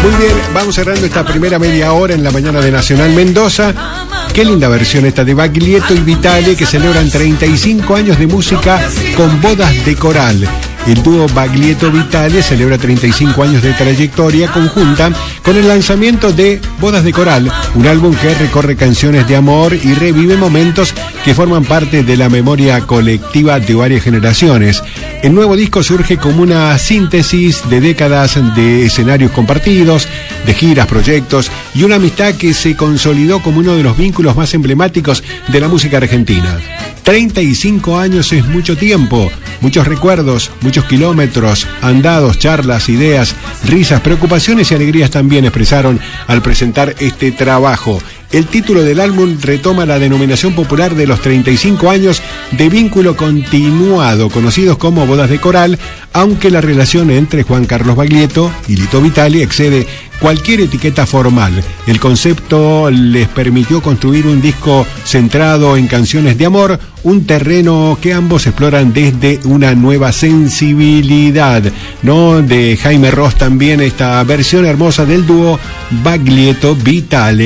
Muy bien, vamos cerrando esta primera media hora en la mañana de Nacional Mendoza. Qué linda versión esta de Baglietto y Vitale, que celebran 35 años de música con bodas de coral. El dúo Baglietto-Vitale celebra 35 años de trayectoria conjunta con el lanzamiento de Bodas de Coral, un álbum que recorre canciones de amor y revive momentos que forman parte de la memoria colectiva de varias generaciones. El nuevo disco surge como una síntesis de décadas de escenarios compartidos, de giras, proyectos y una amistad que se consolidó como uno de los vínculos más emblemáticos de la música argentina. 35 años es mucho tiempo, muchos recuerdos, muchos kilómetros, andados, charlas, ideas, risas, preocupaciones y alegrías también expresaron al presentar este trabajo. El título del álbum retoma la denominación popular de los 35 años de vínculo continuado, conocidos como Bodas de Coral, aunque la relación entre Juan Carlos Baglietto y Lito Vitale excede cualquier etiqueta formal. El concepto les permitió construir un disco centrado en canciones de amor, un terreno que ambos exploran desde una nueva sensibilidad, ¿no? De Jaime Ross también esta versión hermosa del dúo Baglietto-Vitale.